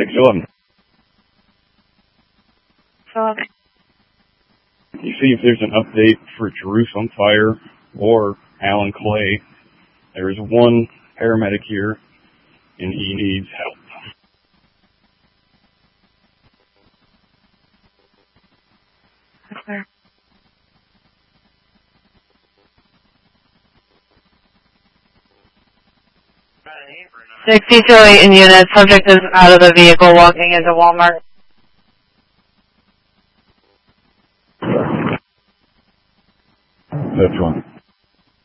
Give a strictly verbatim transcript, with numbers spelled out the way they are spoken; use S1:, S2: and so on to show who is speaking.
S1: six eleven.
S2: So,
S1: You see if there's an update for Jerusalem Fire or Alan Clay. There is one paramedic here, and he needs help.
S2: okay. sixty-two in units. Subject is out of the vehicle walking into Walmart.
S1: That's one.